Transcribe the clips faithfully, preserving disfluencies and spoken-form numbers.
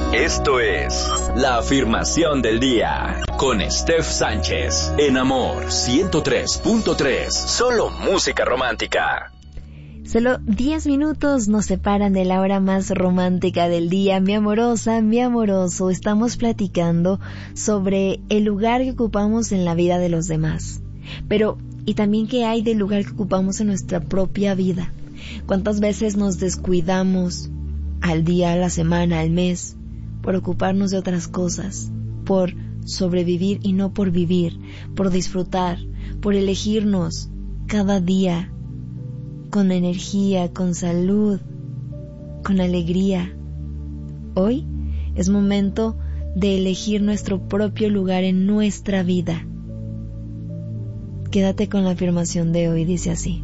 Esto es la afirmación del día con Steph Sánchez en Amor ciento tres punto tres. Solo música romántica. Solo diez minutos nos separan de la hora más romántica del día. Mi amorosa, mi amoroso, estamos platicando sobre el lugar que ocupamos en la vida de los demás. Pero, ¿y también qué hay del lugar que ocupamos en nuestra propia vida? ¿Cuántas veces nos descuidamos al día, a la semana, al mes, por ocuparnos de otras cosas, por sobrevivir y no por vivir, por disfrutar, por elegirnos cada día con energía, con salud, con alegría? Hoy es momento de elegir nuestro propio lugar en nuestra vida. Quédate con la afirmación de hoy, dice así: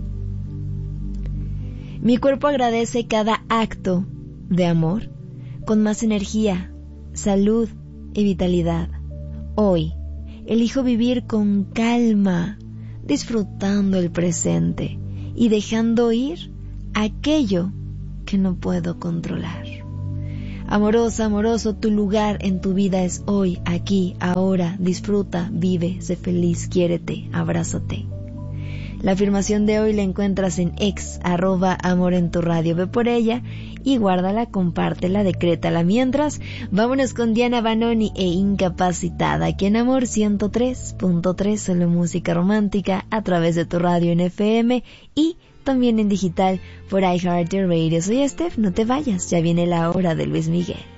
mi cuerpo agradece cada acto de amor con más energía, salud y vitalidad. Hoy elijo vivir con calma, disfrutando el presente y dejando ir aquello que no puedo controlar. Amorosa, amoroso, tu lugar en tu vida es hoy, aquí, ahora. Disfruta, vive, sé feliz, quiérete, abrázate. La afirmación de hoy la encuentras en ex, arroba amor en tu radio. Ve por ella y guárdala, compártela, decrétala. Mientras, vámonos con Diana Banoni e Incapacitada, aquí en Amor ciento tres punto tres, solo música romántica, a través de tu radio en F M y también en digital por iHeartRadio. Soy Steph, no te vayas, ya viene la hora de Luis Miguel.